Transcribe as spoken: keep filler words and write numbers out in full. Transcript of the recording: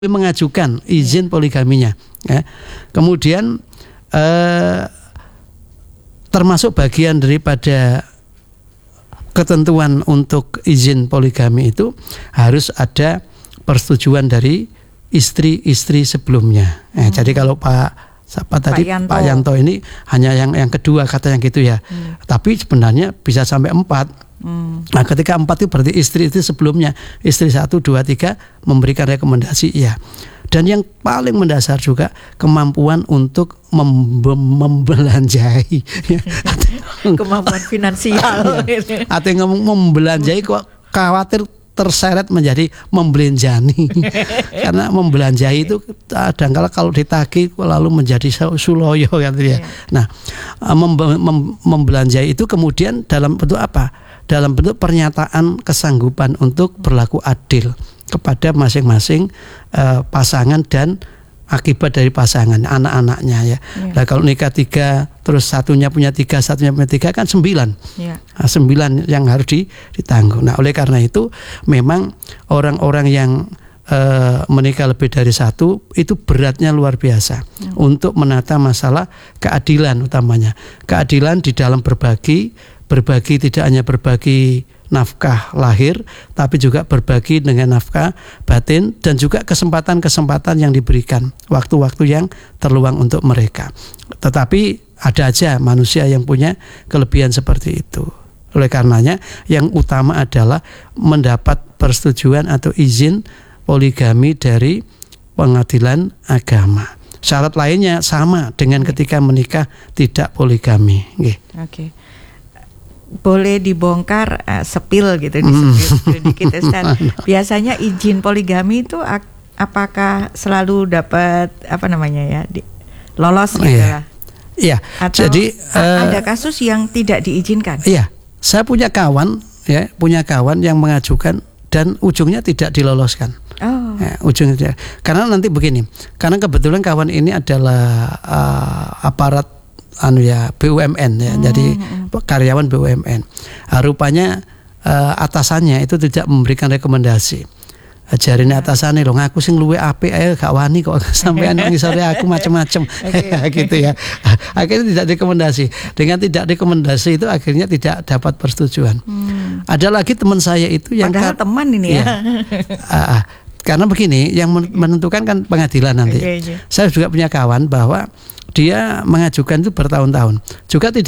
mengajukan izin poligaminya, ya. Kemudian eh, termasuk bagian daripada ketentuan untuk izin poligami itu harus ada persetujuan dari istri-istri sebelumnya. Hmm. Eh, jadi kalau Pak siapa tadi Pak Yanto. Pak Yanto ini hanya yang yang kedua katanya gitu ya, hmm. tapi sebenarnya bisa sampai empat. Hmm. Nah, ketika empat itu berarti istri itu sebelumnya, istri satu, dua, tiga memberikan rekomendasi ya. Dan yang paling mendasar juga kemampuan untuk mem- membelanjai, kemampuan finansial. Atau yang ngomong membelanjai kok khawatir terseret menjadi membelanjani. Karena membelanjai itu kadang-kala kalau ditagih lalu menjadi suloyo gitu ya. Nah, mem- mem- membelanjai itu kemudian dalam bentuk apa? Dalam bentuk pernyataan kesanggupan untuk berlaku adil kepada masing-masing uh, pasangan dan akibat dari pasangan, anak-anaknya ya. Yeah. Nah, kalau nikah tiga, terus satunya punya tiga, satunya punya tiga kan sembilan. Yeah. Nah, sembilan yang harus ditanggung. Nah, oleh karena itu memang orang-orang yang uh, menikah lebih dari satu itu beratnya luar biasa yeah. untuk menata masalah keadilan utamanya. Keadilan di dalam berbagi, berbagi tidak hanya berbagi nafkah lahir, tapi juga berbagi dengan nafkah batin dan juga kesempatan-kesempatan yang diberikan, waktu-waktu yang terluang untuk mereka. Tetapi ada aja manusia yang punya kelebihan seperti itu. Oleh karenanya yang utama adalah mendapat persetujuan atau izin poligami dari pengadilan agama. Syarat lainnya sama dengan ketika menikah tidak poligami. Oke. Okay. Boleh dibongkar uh, sepil gitu di sepil dikit Ustaz. Biasanya izin poligami itu ak- apakah selalu dapat apa namanya ya di, lolos gitu lah? Iya. Atau jadi uh, ada kasus yang tidak diizinkan? Iya. Saya punya kawan ya, punya kawan yang mengajukan dan ujungnya tidak diloloskan. Oh. Ya, ujungnya tidak. Karena nanti begini, karena kebetulan kawan ini adalah uh, aparat anu ya B U M N ya, hmm. jadi karyawan B U M N. Nah, rupanya uh, atasannya itu tidak memberikan rekomendasi. Jarine atasannya loh, ngaku sing luwe apik ae gak wani kok sampean ngisore aku macam-macam. Gitu ya. Akhirnya tidak rekomendasi. Dengan tidak rekomendasi itu akhirnya tidak dapat persetujuan. Hmm. Ada lagi teman saya itu yang padahal kar- teman ini ya. ya. uh, uh, karena begini, yang menentukan kan pengadilan nanti. Okay, okay. Saya juga punya kawan bahwa dia mengajukan itu bertahun-tahun juga tidak